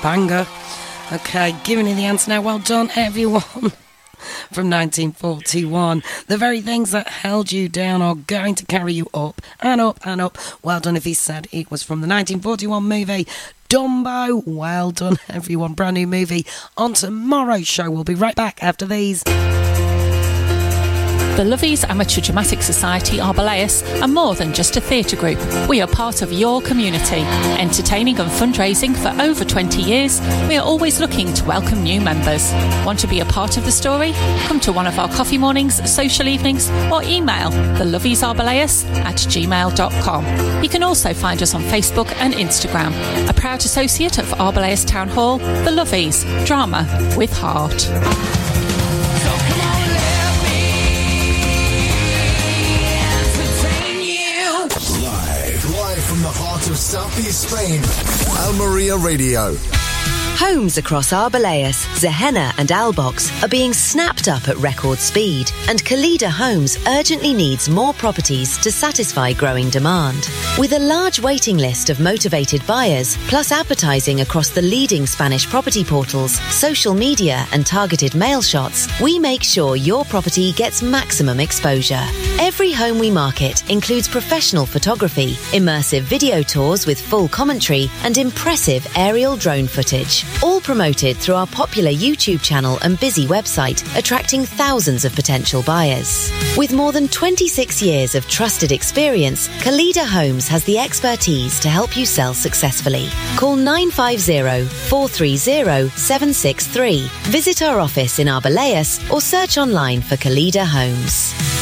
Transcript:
banger. Okay, giving you the answer now. Well done, everyone. From 1941. The very things that held you down are going to carry you up and up and up. Well done if he said it was from the 1941 movie Dumbo. Well done, everyone. Brand new movie on tomorrow's show. We'll be right back after these. The Lovies Amateur Dramatic Society Arboleus are more than just a theatre group. We are part of your community. Entertaining and fundraising for over 20 years, we are always looking to welcome new members. Want to be a part of the story? Come to one of our coffee mornings, social evenings, or email theloviesarboleus@gmail.com. You can also find us on Facebook and Instagram. A proud associate of Arboleus Town Hall, The Lovies, drama with heart. From the heart of Southeast Spain, Almeria Radio. Homes across Arboleus, Zehenna and Albox are being snapped up at record speed, and Kalida Homes urgently needs more properties to satisfy growing demand. With a large waiting list of motivated buyers, plus advertising across the leading Spanish property portals, social media and targeted mail shots, we make sure your property gets maximum exposure. Every home we market includes professional photography, immersive video tours with full commentary and impressive aerial drone footage. All promoted through our popular YouTube channel and busy website, attracting thousands of potential buyers. With more than 26 years of trusted experience, Kalida Homes has the expertise to help you sell successfully. Call 950-430-763. Visit our office in Arboleus or search online for Kalida Homes.